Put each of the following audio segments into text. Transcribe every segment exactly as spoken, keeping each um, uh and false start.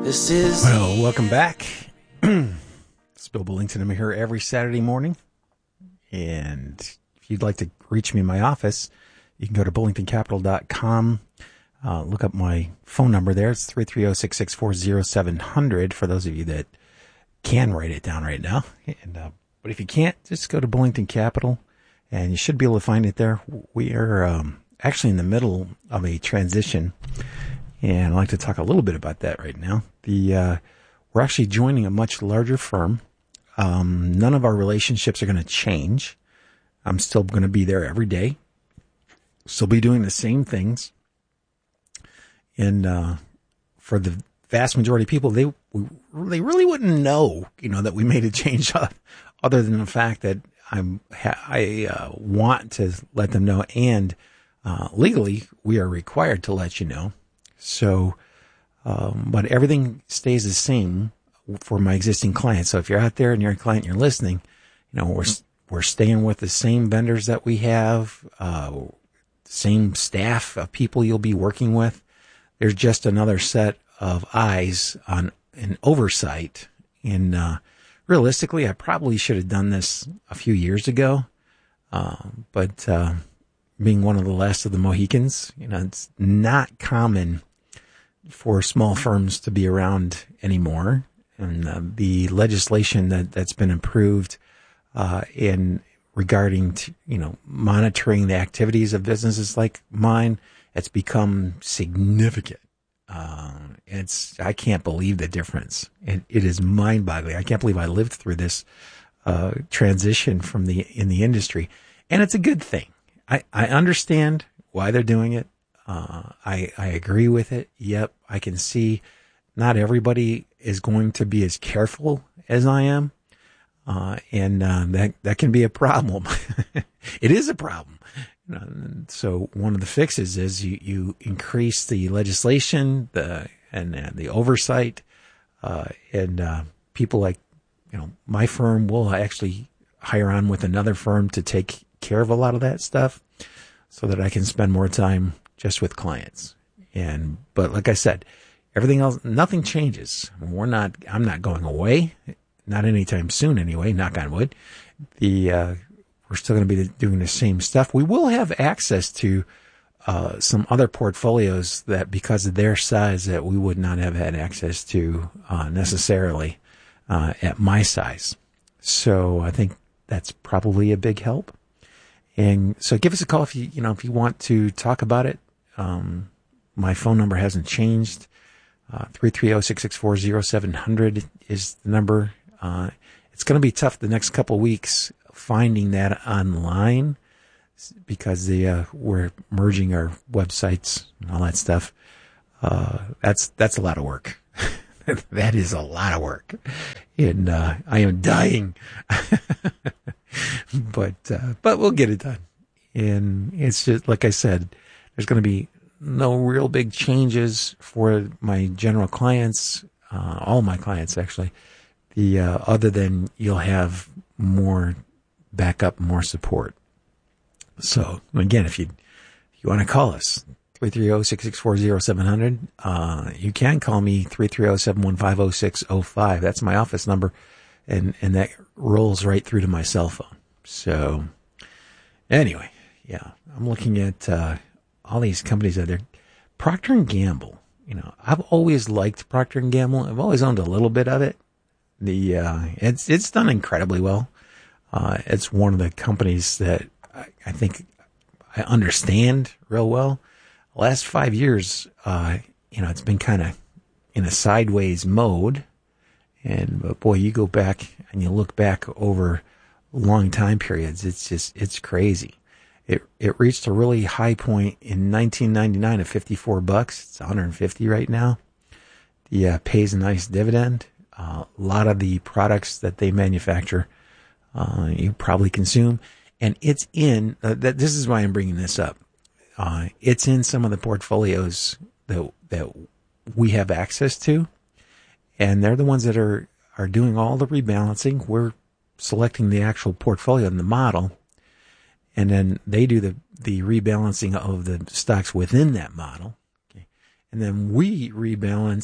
This is... Well, welcome back. It's Bill Billington. I'm here every Saturday morning. And if you'd like to reach me in my office, you can go to bullington capital dot com. Uh, look up my phone number there. It's three three zero, six six four, zero seven zero zero for those of you that can write it down right now. And uh, but if you can't, just go to Bullington Capital, and you should be able to find it there. We are um, actually in the middle of a transition, and I'd like to talk a little bit about that right now. The uh, we're actually joining a much larger firm. Um, none of our relationships are going to change. I'm still going to be there every day. Still be doing the same things. And uh, for the vast majority of people, they we, they really wouldn't know, you know, that we made a change, other than the fact that I'm I uh, want to let them know, and uh, legally we are required to let you know. So, um, but everything stays the same for my existing clients. So if you're out there and you're a client, and you're listening, you know, we're we're staying with the same vendors that we have, uh, same staff of people you'll be working with. There's just another set of eyes on an oversight. And uh, realistically, I probably should have done this a few years ago. Uh, but uh, being one of the last of the Mohicans, you know, it's not common for small firms to be around anymore. And uh, the legislation that, that's been approved uh, in regarding to, you know, monitoring the activities of businesses like mine, it's become significant. Uh, it's, I can't believe the difference. It, it is mind-boggling. I can't believe I lived through this uh, transition from the in the industry, and it's a good thing. I, I understand why they're doing it. Uh, I I agree with it. Yep, I can see not everybody is going to be as careful as I am, uh, and uh, that that can be a problem. It is a problem. So one of the fixes is you, you increase the legislation, the and uh, the oversight, uh, and uh, people like, you know, my firm will actually hire on with another firm to take care of a lot of that stuff, so that I can spend more time just with clients. And but like I said, everything else, nothing changes. We're not. I'm not going away, not anytime soon. Anyway, knock on wood. The uh, We're still going to be doing the same stuff. We will have access to uh, some other portfolios that, because of their size, that we would not have had access to uh, necessarily uh, at my size. So I think that's probably a big help. And so give us a call if you you know if you want to talk about it. Um, my phone number hasn't changed. Uh, three three zero, six six four, zero seven zero zero is the number. Uh, it's going to be tough the next couple weeks finding that online, because the uh, we're merging our websites and all that stuff. Uh, that's that's a lot of work. That is a lot of work, and uh, I am dying. but uh, but we'll get it done. And it's just like I said, there's going to be no real big changes for my general clients, uh, all my clients actually. The uh, other than you'll have more backup, more support. So again, if you if you want to call us, three three zero, six six four, zero seven zero zero, uh, you can call me three three zero, seven one five, zero six zero five. That's my office number, and and that rolls right through to my cell phone. So anyway, yeah, I'm looking at uh, all these companies out there. Procter and Gamble. You know, I've always liked Procter and Gamble. I've always owned a little bit of it. The uh, it's it's done incredibly well. Uh, it's one of the companies that I, I think I understand real well. Last five years, uh, you know, it's been kind of in a sideways mode. And but boy, you go back and you look back over long time periods, it's just, it's crazy. It it reached a really high point in nineteen ninety-nine at fifty-four bucks. It's one hundred fifty right now. The uh, pays a nice dividend. Uh, a lot of the products that they manufacture, uh, you probably consume, and it's in. Uh, that this is why I'm bringing this up. Uh, it's in some of the portfolios that that we have access to, and they're the ones that are are doing all the rebalancing. We're selecting the actual portfolio and the model, and then they do the the rebalancing of the stocks within that model. Okay. And then we rebalance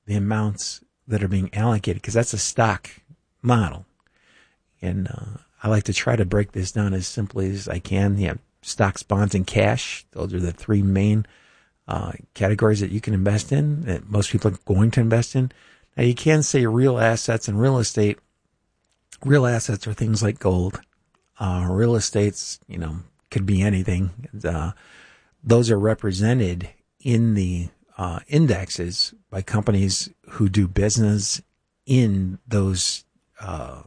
the amounts that are being allocated, because that's a stock model. And uh, I like to try to break this down as simply as I can. You have stocks, bonds, and cash. Those are the three main uh, categories that you can invest in, that most people are going to invest in. Now, you can say real assets and real estate. Real assets are things like gold. Uh, real estate's, you know, could be anything. Uh, those are represented in the uh, indexes by companies who do business in those uh,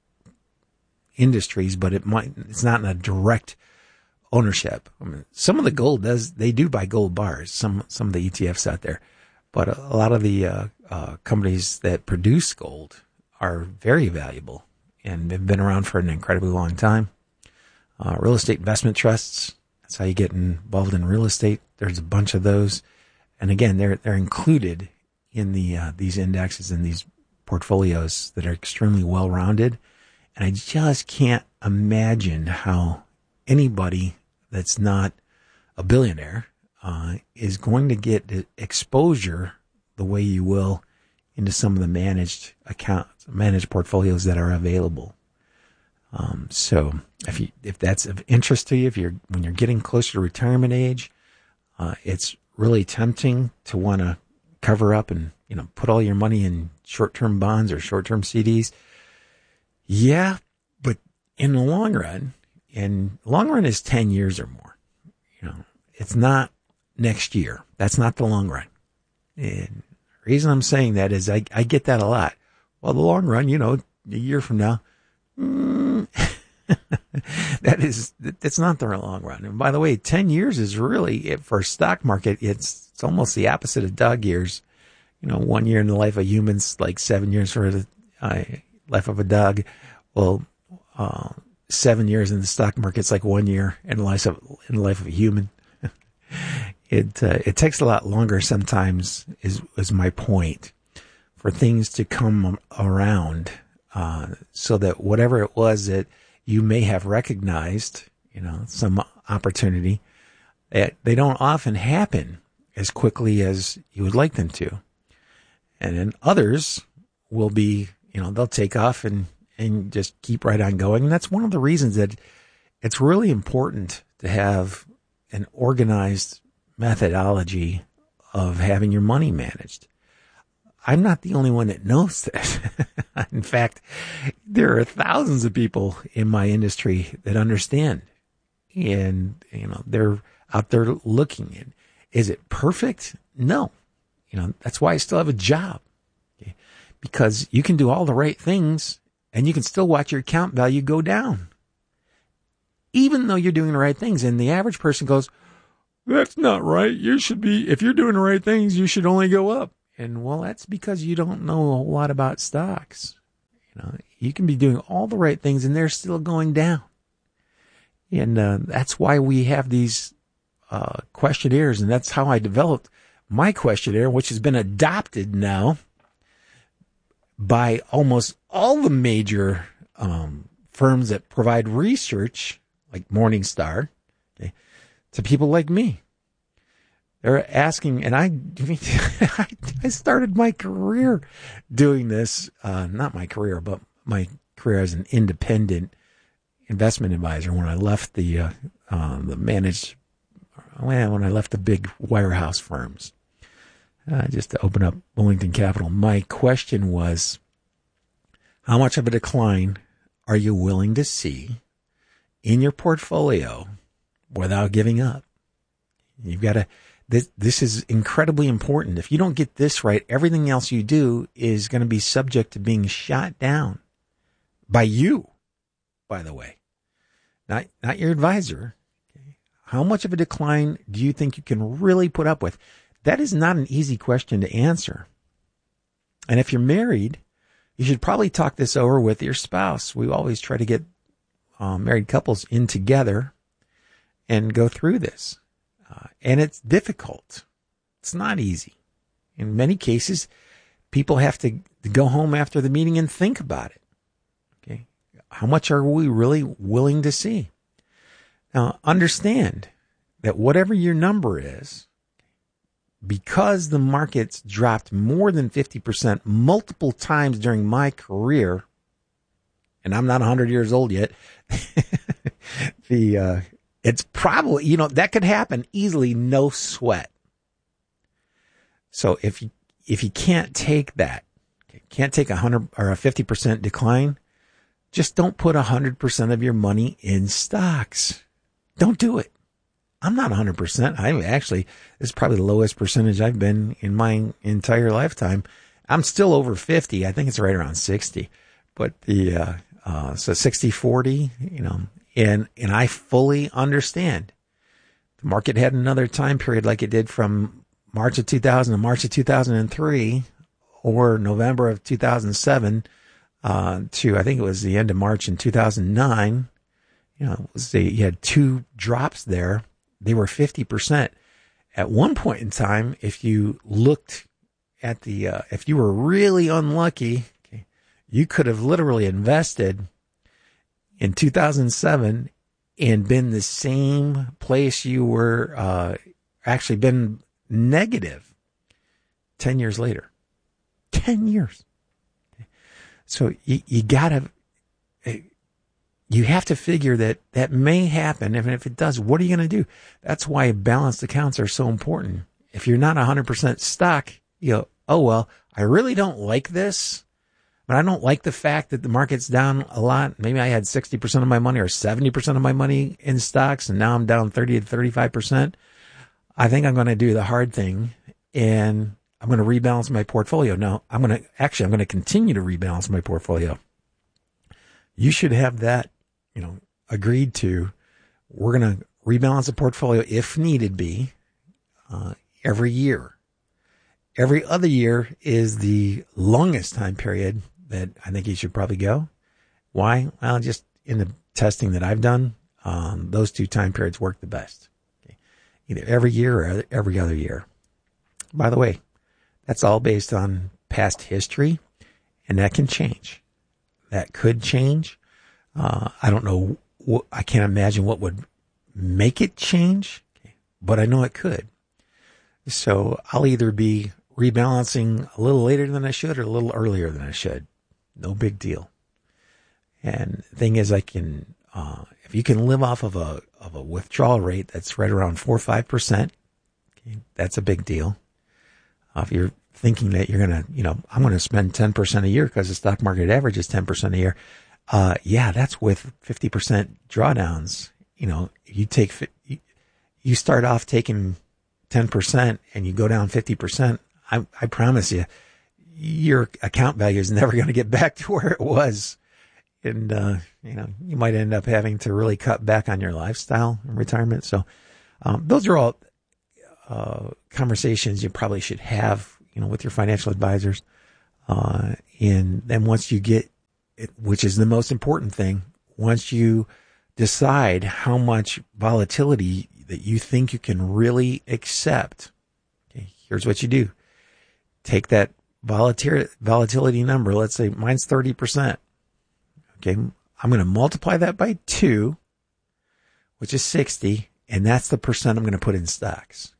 industries, but it might, it's not in a direct ownership. I mean, some of the gold does, they do buy gold bars, some, some of the E T Fs out there, but a, a lot of the uh, uh, companies that produce gold are very valuable and have been around for an incredibly long time. Uh, real estate investment trusts, that's how you get involved in real estate. There's a bunch of those. And again, they're, they're included in the, uh, these indexes and these portfolios that are extremely well-rounded. And I just can't imagine how anybody that's not a billionaire, uh, is going to get exposure the way you will into some of the managed accounts, managed portfolios that are available. Um, so if you, if that's of interest to you, if you're, when you're getting closer to retirement age, uh, it's really tempting to want to cover up and, you know, put all your money in short-term bonds or short-term C Ds. Yeah, but in the long run, and long run is ten years or more, you know, it's not next year. That's not the long run. And the reason I'm saying that is I, I get that a lot. Well, the long run, you know, a year from now, mm, that is, that's not the long run. And by the way, ten years is really, for stock market, it's, it's almost the opposite of dog years. You know, one year in the life of humans, like seven years for the uh, life of a dog. Well, uh, seven years in the stock market's like one year in the life of, in the life of a human. It, uh, it takes a lot longer sometimes, is, is my point, for things to come around, uh, so that whatever it was that you may have recognized, you know, some opportunity, that they don't often happen as quickly as you would like them to. And then others will be, you know, they'll take off and, and just keep right on going. And that's one of the reasons that it's really important to have an organized methodology of having your money managed. I'm not the only one that knows that. In fact, there are thousands of people in my industry that understand, and, you know, they're out there looking. And is it perfect? No. You know, that's why I still have a job, okay? Because you can do all the right things and you can still watch your account value go down, even though you're doing the right things. And the average person goes, that's not right. You should be, if you're doing the right things, you should only go up. And well, that's because you don't know a whole lot about stocks. You know, you can be doing all the right things and they're still going down. And uh, that's why we have these uh, questionnaires. And that's how I developed my questionnaire, which has been adopted now by almost all the major um, firms that provide research, like Morningstar, okay, to people like me. They're asking, and I, I started my career doing this, uh, not my career, but my career as an independent investment advisor when I left the, uh, uh, the managed, well, when I left the big wirehouse firms, uh, just to open up Bullington Capital. My question was, how much of a decline are you willing to see in your portfolio without giving up? You've got to, This, this is incredibly important. If you don't get this right, everything else you do is going to be subject to being shot down by you, by the way, not, not your advisor. Okay. How much of a decline do you think you can really put up with? That is not an easy question to answer. And if you're married, you should probably talk this over with your spouse. We always try to get uh, married couples in together and go through this. Uh, and it's difficult. It's not easy. In many cases, people have to, to go home after the meeting and think about it. Okay. How much are we really willing to see? Now, understand that whatever your number is, because the markets dropped more than fifty percent multiple times during my career, and I'm not one hundred years old yet, the uh, it's probably, you know, that could happen easily, no sweat. So if you if you can't take that, can't take a hundred or a fifty percent decline, just don't put a hundred percent of your money in stocks. Don't do it. I'm not a hundred percent. I actually, this is probably the lowest percentage I've been in my entire lifetime. I'm still over fifty. I think it's right around sixty, but the, uh, uh, so sixty forty, you know, and, and I fully understand the market had another time period like it did from March of two thousand to March of two thousand three or November of two thousand seven, uh, to, I think it was the end of March in two thousand nine. You know, it was the, you had two drops there. They were fifty percent. At one point in time, if you looked at the, uh, if you were really unlucky, okay, you could have literally invested in two thousand seven and been the same place you were, uh, actually been negative ten years later. ten years. So you, you gotta, you have to figure that that may happen. And if it does, what are you going to do? That's why balanced accounts are so important. If you're not one hundred percent stuck, you go, oh, well, I really don't like this, but I don't like the fact that the market's down a lot. Maybe I had sixty percent of my money or seventy percent of my money in stocks, and now I'm down thirty to thirty-five percent. I think I'm going to do the hard thing, and I'm going to rebalance my portfolio. Now, I'm going to, actually, I'm going to continue to rebalance my portfolio. You should have that, you know, agreed to. We're going to rebalance the portfolio if needed be, uh, every year. Every other year is the longest time period that I think you should probably go. Why? Well, just in the testing that I've done, um, those two time periods work the best. Okay. Either every year or every other year. By the way, that's all based on past history, and that can change. That could change. Uh, I don't know. What, I can't imagine what would make it change, okay, but I know it could. So I'll either be rebalancing a little later than I should or a little earlier than I should. No big deal. And the thing is, I can, uh, if you can live off of a, of a withdrawal rate that's right around four or five percent, okay, that's a big deal. Uh, if you're thinking that you're going to, you know, I'm going to spend ten percent a year because the stock market average is ten percent a year. Uh, yeah, that's with fifty percent drawdowns. You know, you take, you start off taking ten percent and you go down fifty percent. I, I promise you, your account value is never going to get back to where it was. And, uh, you know, you might end up having to really cut back on your lifestyle in retirement. So, um, those are all, uh, conversations you probably should have, you know, with your financial advisors. Uh, and then once you get it, which is the most important thing, once you decide how much volatility that you think you can really accept, okay, here's what you do. Take that volatility, volatility number. Let's say mine's thirty percent. Okay. I'm going to multiply that by two, which is sixty. And that's the percent I'm going to put in stocks.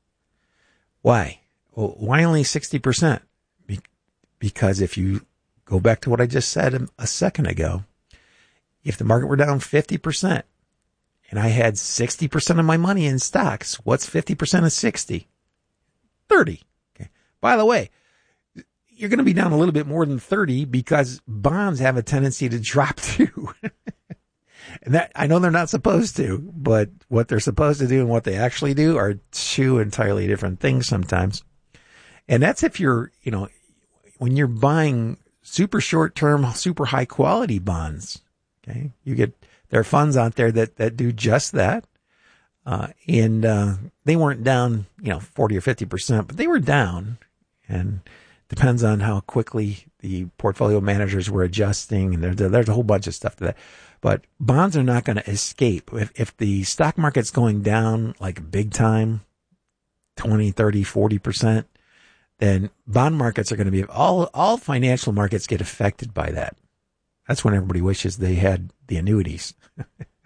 Why? Well, why only sixty percent? Be- because if you go back to what I just said a second ago, if the market were down fifty percent and I had sixty percent of my money in stocks, what's fifty percent of sixty? thirty. Okay. By the way, you're going to be down a little bit more than thirty because bonds have a tendency to drop too. And that, I know they're not supposed to, but what they're supposed to do and what they actually do are two entirely different things sometimes. And that's if you're, you know, when you're buying super short term, super high quality bonds. Okay. You get, there are funds out there that, that do just that. Uh, and, uh, they weren't down, you know, forty or fifty percent, but they were down, and depends on how quickly the portfolio managers were adjusting. And there, there's a whole bunch of stuff to that, but bonds are not going to escape. If, if the stock market's going down like big time, twenty, thirty, forty percent, then bond markets are going to be, all, all financial markets get affected by that. That's when everybody wishes they had the annuities.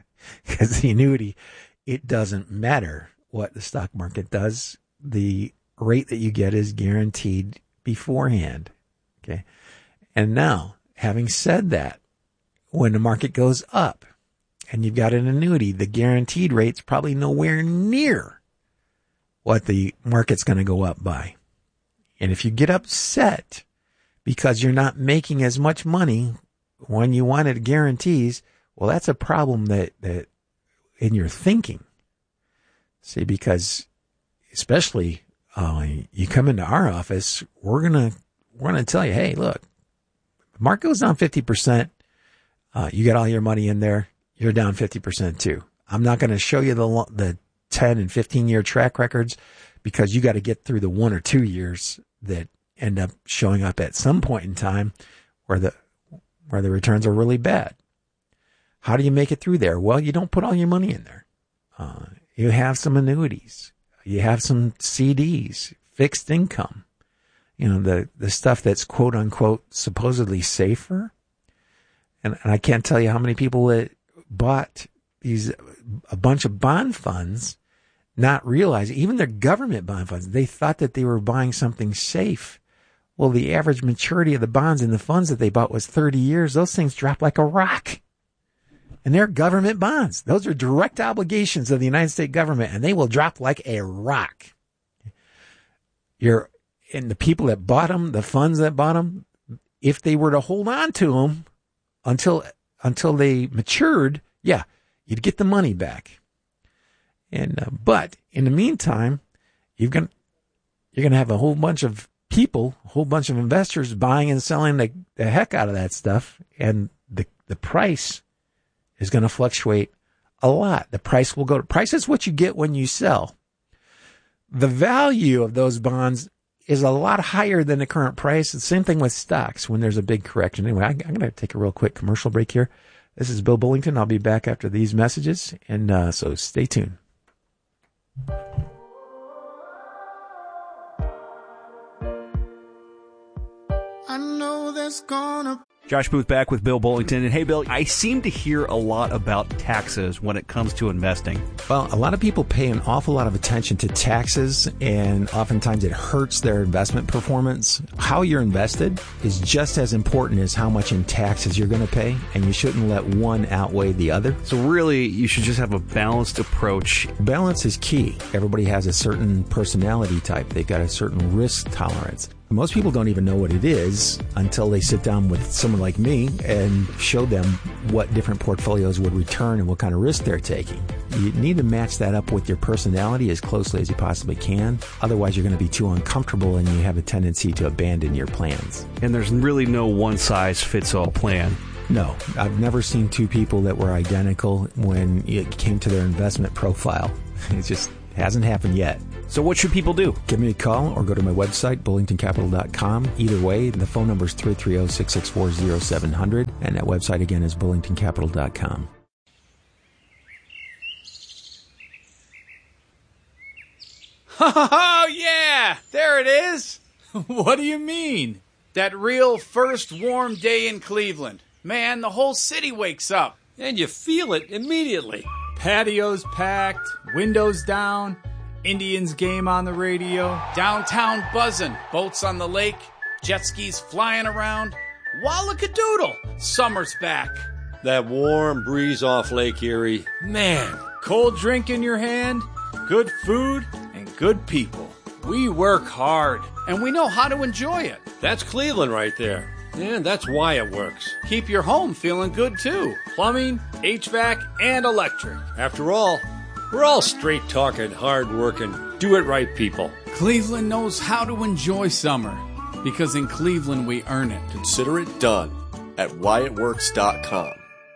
Because the annuity, it doesn't matter what the stock market does. The rate that you get is guaranteed beforehand. Okay. And now, having said that, when the market goes up and you've got an annuity, the guaranteed rate's probably nowhere near what the market's going to go up by. And if you get upset because you're not making as much money when you wanted guarantees, well, that's a problem that, that in your thinking. See, because especially uh, you come into our office, we're gonna we're gonna tell you, hey, look, the market goes down fifty percent. Uh, you get all your money in there, you're down fifty percent too. I'm not going to show you the the ten and fifteen year track records because you got to get through the one or two years that end up showing up at some point in time where the where the returns are really bad. How do you make it through there? Well, you don't put all your money in there. Uh, you have some annuities. You have some C Ds, fixed income. You know, the, the stuff that's quote unquote supposedly safer. And, and I can't tell you how many people that bought these, a bunch of bond funds, not realizing, even their government bond funds, they thought that they were buying something safe. Well, the average maturity of the bonds in the funds that they bought was thirty years. Those things drop like a rock. And they're government bonds. Those are direct obligations of the United States government, and they will drop like a rock. You're, and the people that bought them, the funds that bought them, if they were to hold on to them until until they matured, yeah, you'd get the money back. And uh, but in the meantime, you've got you're going to have a whole bunch of people, a whole bunch of investors buying and selling the, the heck out of that stuff, and the the price is going to fluctuate a lot. The price will go to price is what you get when you sell. The value of those bonds is a lot higher than the current price. The same thing with stocks when there's a big correction. Anyway, I, I'm going to take a real quick commercial break here. This is Bill Bullington. I'll be back after these messages, and uh, so stay tuned. I know there's gonna Josh Booth back with Bill Bullington. And hey, Bill, I seem to hear a lot about taxes when it comes to investing. Well, a lot of people pay an awful lot of attention to taxes, and oftentimes it hurts their investment performance. How you're invested is just as important as how much in taxes you're going to pay, and you shouldn't let one outweigh the other. So really, you should just have a balanced approach. Balance is key. Everybody has a certain personality type. They've got a certain risk tolerance. Most people don't even know what it is until they sit down with someone like me and show them what different portfolios would return and what kind of risk they're taking. You need to match that up with your personality as closely as you possibly can. Otherwise, you're going to be too uncomfortable and you have a tendency to abandon your plans. And there's really no one-size-fits-all plan. No, I've never seen two people that were identical when it came to their investment profile. It just hasn't happened yet. So what should people do? Give me a call or go to my website, bullington capital dot com. Either way, the phone number is three three zero, six six four, zero seven zero zero, and that website again is bullington capital dot com. Oh, yeah, there it is. What do you mean? That real first warm day in Cleveland. Man, the whole city wakes up. And you feel it immediately. Patios packed, windows down, Indians game on the radio, downtown buzzing, boats on the lake, jet skis flying around. Wallakadoodle, summer's back. That warm breeze off Lake Erie. Man, cold drink in your hand, good food, and good people. We work hard, and we know how to enjoy it. That's Cleveland right there. And that's why it works. Keep your home feeling good, too. Plumbing, H V A C, and electric. After all, we're all straight-talking, hard-working, do-it-right people. Cleveland knows how to enjoy summer, because in Cleveland we earn it. Consider it done at wyatt works dot com.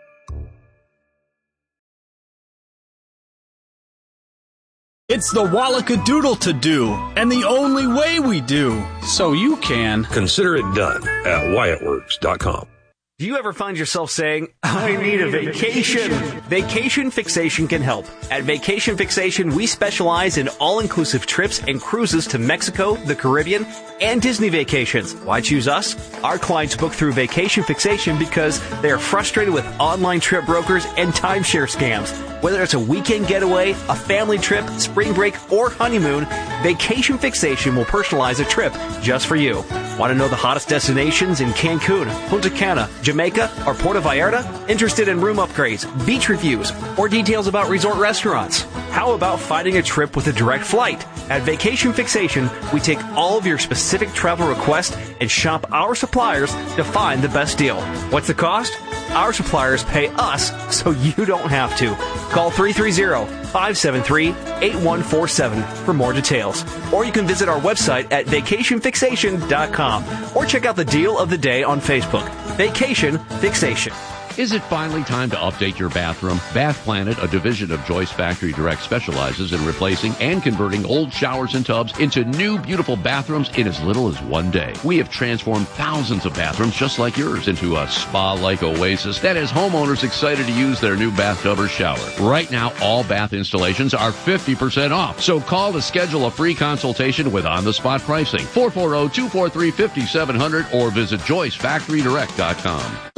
It's the Wallakadoodle to do, and the only way we do. So you can consider it done at wyatt works dot com. Do you ever find yourself saying, I need a vacation? Vacation Fixation can help. At Vacation Fixation, we specialize in all-inclusive trips and cruises to Mexico, the Caribbean, and Disney vacations. Why choose us? Our clients book through Vacation Fixation because they are frustrated with online trip brokers and timeshare scams. Whether it's a weekend getaway, a family trip, spring break, or honeymoon, Vacation Fixation will personalize a trip just for you. Want to know the hottest destinations in Cancun, Punta Cana, Jamaica, or Puerto Vallarta? Interested in room upgrades, beach reviews, or details about resort restaurants? How about finding a trip with a direct flight? At Vacation Fixation, we take all of your specific travel requests and shop our suppliers to find the best deal. What's the cost? Our suppliers pay us so you don't have to. Call three three zero, five seven three, eight one four seven for more details. Or you can visit our website at vacation fixation dot com or check out the deal of the day on Facebook. Vacation Fixation. Is it finally time to update your bathroom? Bath Planet, a division of Joyce Factory Direct, specializes in replacing and converting old showers and tubs into new, beautiful bathrooms in as little as one day. We have transformed thousands of bathrooms just like yours into a spa-like oasis that has homeowners excited to use their new bathtub or shower. Right now, all bath installations are fifty percent off. So call to schedule a free consultation with on-the-spot pricing. four four zero, two four three, five seven zero zero or visit joyce factory direct dot com.